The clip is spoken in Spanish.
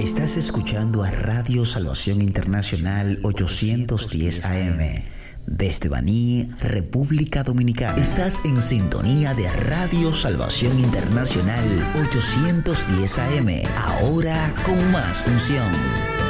Estás escuchando a Radio Salvación Internacional 810 AM. Desde Baní, República Dominicana. Estás en sintonía de Radio Salvación Internacional 810 AM. Ahora con más unción.